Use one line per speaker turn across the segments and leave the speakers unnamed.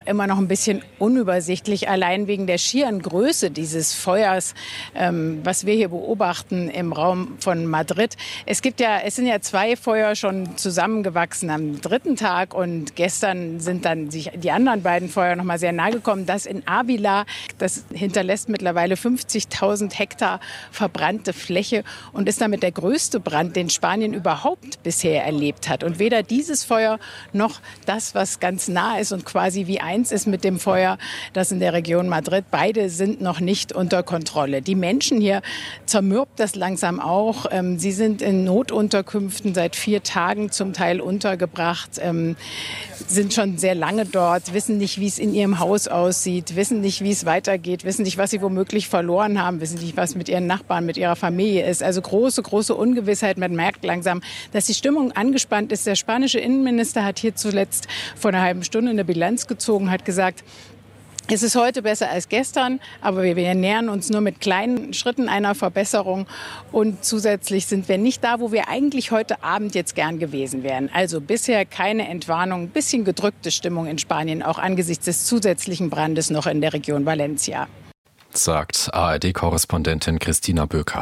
immer noch ein bisschen unübersichtlich, allein wegen der schieren Größe dieses Feuers, was wir hier beobachten im Raum von Madrid. Es sind ja 2 Feuer schon zusammengewachsen am 3. Tag und gestern sind dann sich die anderen beiden Feuer noch mal sehr nahe gekommen. Das in Ávila, das hinterlässt mittlerweile 50.000 Hektar verbrannte Fläche und ist damit der größte Brand, den Spanien überhaupt bisher erlebt hat. Und weder dieses Feuer noch das, was ganz nah ist und quasi wie eins ist mit dem Feuer, das in der Region Madrid, beide sind noch nicht unter Kontrolle. Die Menschen hier zermürbt das langsam auch. Sie sind in Notunterkünften seit 4 Tagen zum Teil untergebracht, sind schon sehr lange dort, wissen nicht, wie es in ihrem Haus aussieht, wissen nicht, wie es weitergeht, wissen nicht, was sie womöglich verloren haben, wissen nicht, was mit ihren Nachbarn, mit ihrer Familie ist. Also große, große Ungewissheit. Man merkt langsam, dass die Stimmung angespannt ist. Der spanische Innenminister hat hier zuletzt vor einer halben Stunde eine Bilanz gezogen, hat gesagt, es ist heute besser als gestern, aber wir nähern uns nur mit kleinen Schritten einer Verbesserung. Und zusätzlich sind wir nicht da, wo wir eigentlich heute Abend jetzt gern gewesen wären. Also bisher keine Entwarnung, ein bisschen gedrückte Stimmung in Spanien, auch angesichts des zusätzlichen Brandes noch in der Region Valencia.
Sagt ARD-Korrespondentin Christina Böker.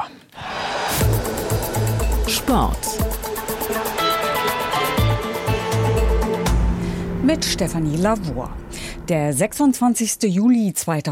Sport. Mit Stefanie Lavour. Der 26. Juli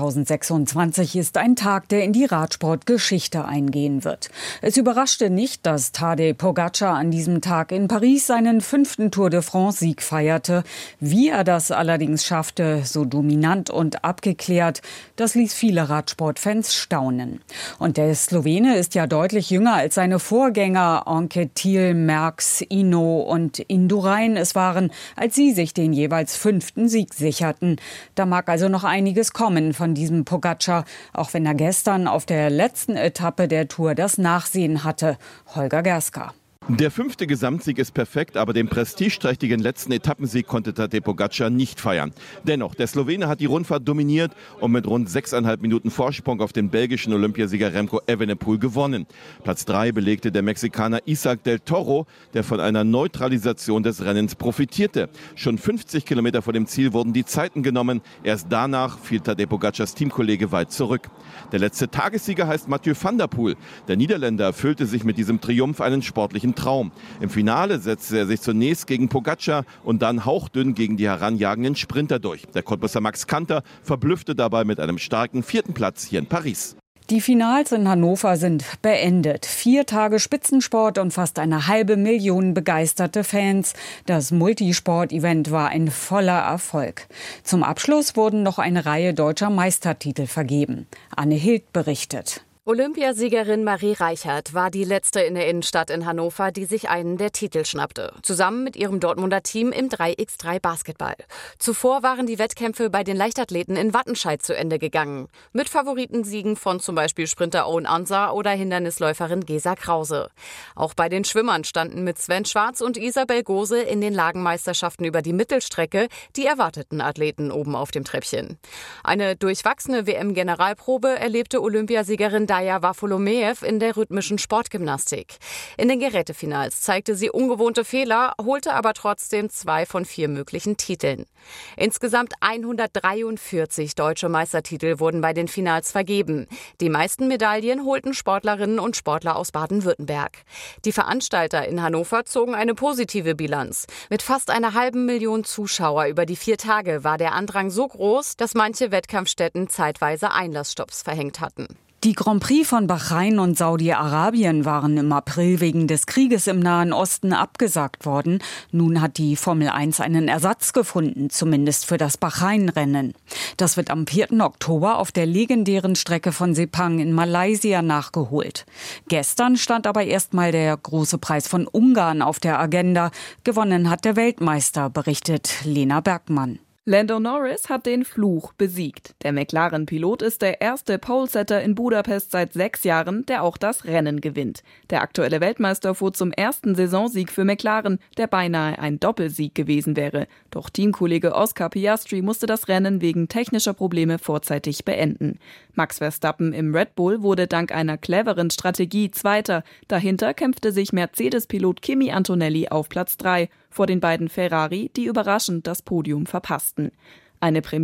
2026 ist ein Tag, der in die Radsportgeschichte eingehen wird. Es überraschte nicht, dass Tadej Pogačar an diesem Tag in Paris seinen 5. Tour de France-Sieg feierte. Wie er das allerdings schaffte, so dominant und abgeklärt, das ließ viele Radsportfans staunen. Und der Slowene ist ja deutlich jünger als seine Vorgänger Anquetil, Merckx, Hinault und Indurain es waren, als sie sich den jeweils 5. Sieg sicherten. Da mag also noch einiges kommen von diesem Pogačar, auch wenn er gestern auf der letzten Etappe der Tour das Nachsehen hatte. Holger Gerska.
Der 5. Gesamtsieg ist perfekt, aber den prestigeträchtigen letzten Etappensieg konnte Tadej Pogačar nicht feiern. Dennoch, der Slowene hat die Rundfahrt dominiert und mit rund 6,5 Minuten Vorsprung auf den belgischen Olympiasieger Remco Evenepoel gewonnen. Platz 3 belegte der Mexikaner Isaac del Toro, der von einer Neutralisation des Rennens profitierte. Schon 50 Kilometer vor dem Ziel wurden die Zeiten genommen. Erst danach fiel Tadej Pogačars Teamkollege weit zurück. Der letzte Tagessieger heißt Mathieu van der Poel. Der Niederländer erfüllte sich mit diesem Triumph einen sportlichen Traum. Im Finale setzte er sich zunächst gegen Pogačar und dann hauchdünn gegen die heranjagenden Sprinter durch. Der Cottbusser Max Kanter verblüffte dabei mit einem starken 4. Platz hier in Paris.
Die Finals in Hannover sind beendet. 4 Tage Spitzensport und fast 500.000 begeisterte Fans. Das Multisport-Event war ein voller Erfolg. Zum Abschluss wurden noch eine Reihe deutscher Meistertitel vergeben. Anne Hild berichtet.
Olympiasiegerin Marie Reichert war die letzte in der Innenstadt in Hannover, die sich einen der Titel schnappte. Zusammen mit ihrem Dortmunder Team im 3x3 Basketball. Zuvor waren die Wettkämpfe bei den Leichtathleten in Wattenscheid zu Ende gegangen. Mit Favoritensiegen von zum Beispiel Sprinter Owen Ansah oder Hindernisläuferin Gesa Krause. Auch bei den Schwimmern standen mit Sven Schwarz und Isabel Gose in den Lagenmeisterschaften über die Mittelstrecke die erwarteten Athleten oben auf dem Treppchen. Eine durchwachsene WM-Generalprobe erlebte Olympiasiegerin Daya Wafolomeev in der rhythmischen Sportgymnastik. In den Gerätefinals zeigte sie ungewohnte Fehler, holte aber trotzdem 2 von 4 möglichen Titeln. Insgesamt 143 deutsche Meistertitel wurden bei den Finals vergeben. Die meisten Medaillen holten Sportlerinnen und Sportler aus Baden-Württemberg. Die Veranstalter in Hannover zogen eine positive Bilanz. Mit fast 500.000 Zuschauer über die 4 Tage war der Andrang so groß, dass manche Wettkampfstätten zeitweise Einlassstopps verhängt hatten.
Die Grand Prix von Bahrain und Saudi-Arabien waren im April wegen des Krieges im Nahen Osten abgesagt worden. Nun hat die Formel 1 einen Ersatz gefunden, zumindest für das Bahrain-Rennen. Das wird am 4. Oktober auf der legendären Strecke von Sepang in Malaysia nachgeholt. Gestern stand aber erstmal der große Preis von Ungarn auf der Agenda. Gewonnen hat der Weltmeister, berichtet Lena Bergmann.
Lando Norris hat den Fluch besiegt. Der McLaren-Pilot ist der erste Polesetter in Budapest seit 6 Jahren, der auch das Rennen gewinnt. Der aktuelle Weltmeister fuhr zum ersten Saisonsieg für McLaren, der beinahe ein Doppelsieg gewesen wäre. Doch Teamkollege Oscar Piastri musste das Rennen wegen technischer Probleme vorzeitig beenden. Max Verstappen im Red Bull wurde dank einer cleveren Strategie Zweiter. Dahinter kämpfte sich Mercedes-Pilot Kimi Antonelli auf Platz 3 vor den beiden Ferrari, die überraschend das Podium verpassten. Eine